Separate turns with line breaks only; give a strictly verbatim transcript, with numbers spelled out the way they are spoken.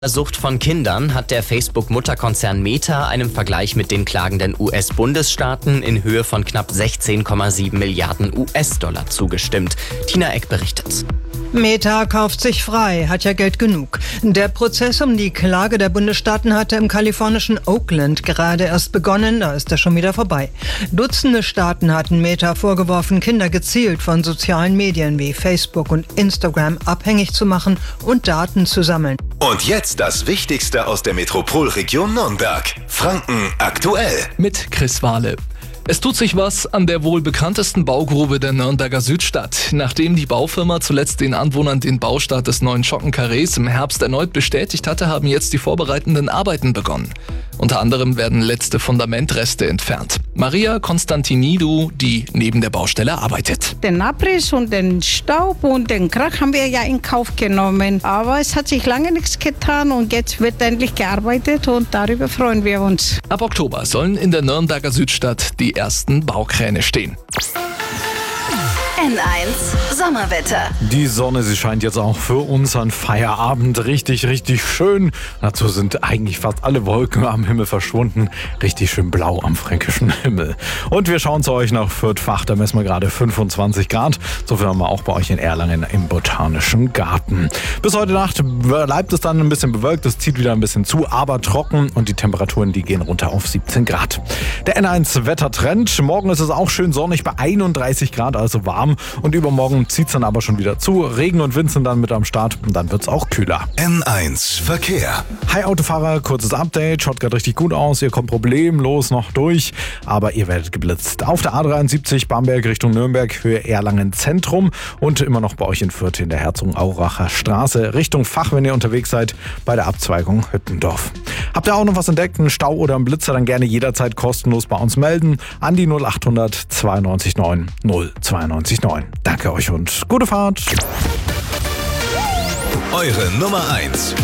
Sucht von Kindern hat der Facebook-Mutterkonzern Meta einem Vergleich mit den klagenden U S-Bundesstaaten in Höhe von knapp sechzehn Komma sieben Milliarden U S-Dollar zugestimmt. Tina Eck berichtet.
Meta kauft sich frei, hat ja Geld genug. Der Prozess um die Klage der Bundesstaaten hatte im kalifornischen Oakland gerade erst begonnen, da ist er schon wieder vorbei. Dutzende Staaten hatten Meta vorgeworfen, Kinder gezielt von sozialen Medien wie Facebook und Instagram abhängig zu machen und Daten zu sammeln.
Und jetzt das Wichtigste aus der Metropolregion Nürnberg. Franken aktuell.
Mit Chris Wahle. Es tut sich was an der wohl bekanntesten Baugrube der Nürnberger Südstadt. Nachdem die Baufirma zuletzt den Anwohnern den Baustart des neuen Schottenkarrees im Herbst erneut bestätigt hatte, haben jetzt die vorbereitenden Arbeiten begonnen. Unter anderem werden letzte Fundamentreste entfernt. Maria Konstantinidou, die neben der Baustelle arbeitet.
Den Abriss und den Staub und den Krach haben wir ja in Kauf genommen. Aber es hat sich lange nichts getan und jetzt wird endlich gearbeitet und darüber freuen wir uns.
Ab Oktober sollen in der Nürnberger Südstadt die ersten Baukräne stehen.
N eins Sommerwetter.
Die Sonne, sie scheint jetzt auch für unseren Feierabend richtig, richtig schön. Dazu sind eigentlich fast alle Wolken am Himmel verschwunden. Richtig schön blau am fränkischen Himmel. Und wir schauen zu euch nach Fürth-Fach, da messen wir gerade fünfundzwanzig Grad. So viel haben wir auch bei euch in Erlangen im Botanischen Garten. Bis heute Nacht bleibt es dann ein bisschen bewölkt, es zieht wieder ein bisschen zu, aber trocken und die Temperaturen, die gehen runter auf siebzehn Grad. Der N eins Wettertrend. Morgen ist es auch schön sonnig bei einunddreißig Grad, also warm. Und übermorgen zieht es dann aber schon wieder zu. Regen und Wind sind dann mit am Start und dann wird es auch kühler.
N eins Verkehr.
Hi Autofahrer, kurzes Update. Schaut gerade richtig gut aus. Ihr kommt problemlos noch durch, aber ihr werdet geblitzt. Auf der A dreiundsiebzig Bamberg Richtung Nürnberg für Erlangen Zentrum und immer noch bei euch in Fürth in der Herzogenauracher Straße Richtung Fach, wenn ihr unterwegs seid, bei der Abzweigung Hüttendorf. Habt ihr auch noch was entdeckt, einen Stau oder einen Blitzer, dann gerne jederzeit kostenlos bei uns melden an die null achthundert zweiundneunzig neun null zweiundneunzig neun. Danke euch und gute Fahrt.
Eure Nummer eins.